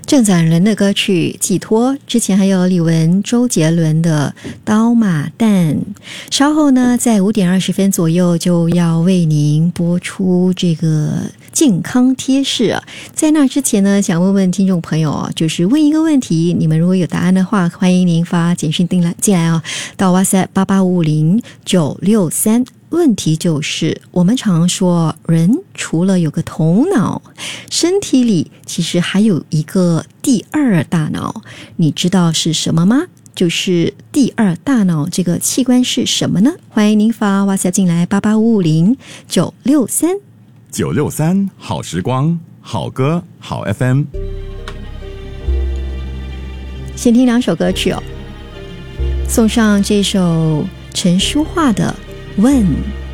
郑载人的歌曲《寄托》，之前还有李玟、周杰伦的《刀马旦》。稍后呢，在5点20分左右就要为您播出这个健康贴士。在那之前呢，想问问听众朋友，就是问一个问题，你们如果有答案的话，欢迎您发简讯进来到 WhatsApp 8855963。问题就是，我们常说人除了有个头脑，身体里其实还有一个第二大脑，你知道是什么吗？就是第二大脑这个器官是什么呢？欢迎您发 WhatsApp 进来8855963 好时光，好歌，好 FM。 先听2首歌曲送上这首陈淑桦的问。